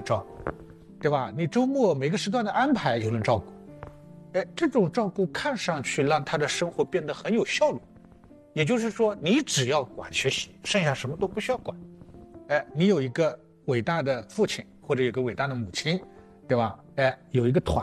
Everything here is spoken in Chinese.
照顾，对吧？你周末每个时段的安排有人照顾，这种照顾看上去让他的生活变得很有效率。也就是说，你只要管学习，剩下什么都不需要管。你有一个伟大的父亲或者有个伟大的母亲，对吧？有一个团